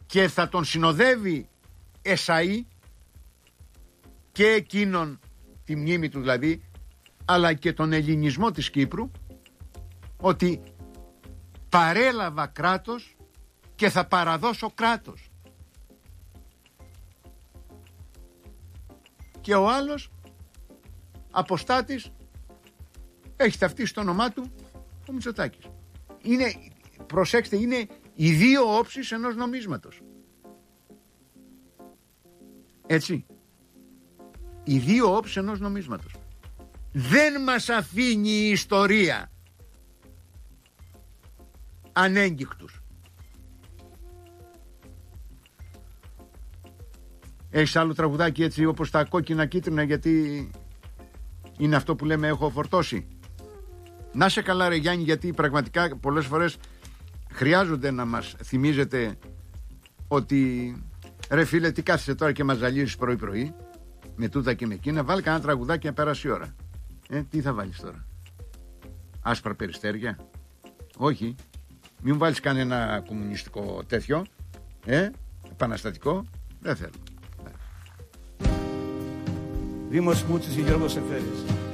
και θα τον συνοδεύει εσαΐ και εκείνον, τη μνήμη του δηλαδή, αλλά και τον ελληνισμό της Κύπρου, ότι παρέλαβα κράτος και θα παραδώσω κράτος. Και ο άλλος αποστάτης έχει ταυτίσει το όνομά του ο Μητσοτάκης. Είναι, προσέξτε, είναι οι δύο όψεις ενός νομίσματος. Έτσι. Οι δύο όψεις ενός νομίσματος. Δεν μας αφήνει η ιστορία ανέγκυχτους. Έχεις άλλο τραγουδάκι έτσι όπως τα κόκκινα κίτρινα, γιατί είναι αυτό που λέμε έχω φορτώσει? Να σε καλά ρε Γιάννη, γιατί πραγματικά πολλές φορές χρειάζονται να μας θυμίζετε ότι ρε φίλε, τι κάθεσαι τώρα και μας ζαλίζεις πρωί πρωί με τούτα και με εκείνα? Βάλει κανένα τραγουδάκι να περάσει η ώρα. Τι θα βάλεις τώρα? Άσπρα περιστέρια? Όχι. Μην βάλεις κανένα κομμουνιστικό τέτοιο, επαναστατικό. Δεν θέλω. Δήμος Μούτσης και Γιώργος Εφέρης.